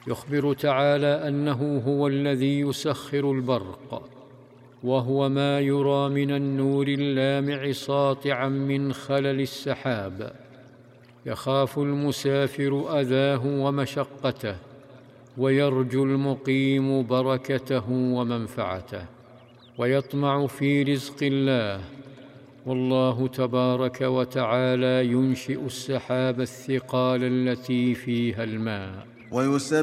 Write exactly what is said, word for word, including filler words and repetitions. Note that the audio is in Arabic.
يخبر تعالى أنه هو الذي يسخر البرق، وهو ما يرى من النور اللامع ساطعا من خلل السحاب، يخاف المسافر أذاه ومشقته، ويرجو المقيم بركته ومنفعته، ويطمع في رزق الله. والله تبارك وتعالى ينشئ السحاب الثقال التي فيها الماء. ويسبح